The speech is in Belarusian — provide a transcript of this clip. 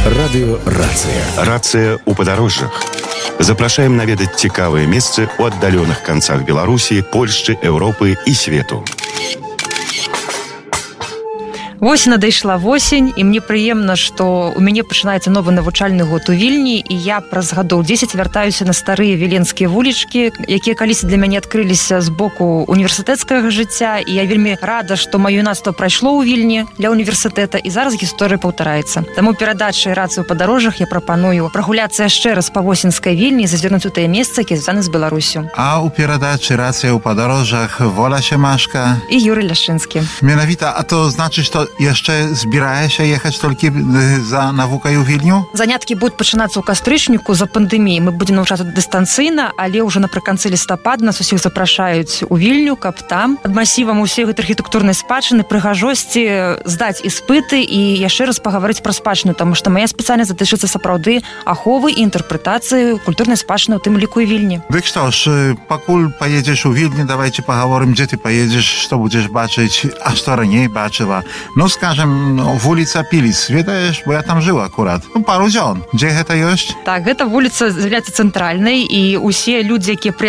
Радыё «Рацыя». Рацыя ў падарожжах. Запрашаем наведаць цікавыя месцы ў аддаленых канцах Беларусі, Польшчы, Еўропы і свету. Вось надышла восень, і мне прыемна, што ў мяне пачынаецца новы навучальны год у Вільні, і я праз гадоў 10 вяртаюся на старыя віленскія вулічкі, якія калісьці для мяне адкрыліся з боку універсітэцкага жыцця, і я вельмі рада, што маё юнацтва прайшло ў Вільні для універсітэта, і зараз гісторыя паўтараецца. Таму перадачай рацыі ў падарожжах я прапаную прагуляцца яшчэ раз па восеньскай Вільні і зазірнуць у тыя месцы, якія звязаны з Беларусю. А ў перадачы рацыя ў падарожжах Воля Семашка і Юрый Ляшчынскі. Менавіта, а то значыць, што яшчэ збіраешся ехаць толькі за навукай у Вільню? Заняткі будуць пачынацца ў кастрычніку за пандэміі. Мы будзем навучацца дыстанцыйна, але ўжо напрыканцы лістапада нас усіх запрашаюць у Вільню, каб там ад масівам усей гэтай архітэктурнай спадчыны, прыгажосці здаць іспыты і яшчэ раз пагаварыць пра спадчыну, таму што моя спецыяльнасць датычыцца сапраўды аховы і інтэрпрэтацыі культурнай спадчыны, у тым ліку і Вільні. Дык што ж, пакуль паедзеш у Вільні, давайце пагаворым, дзе ты паедзеш, што будзеш бачыць, а што раней бачыла. Ну, скажем, вуліца Піліц, ведаеш, бо я там жыў акурат. Пару дзён. Дзе гэта ёсць? Так, гэта вуліца з'яўляецца цэнтральнай, і усе людзі, якія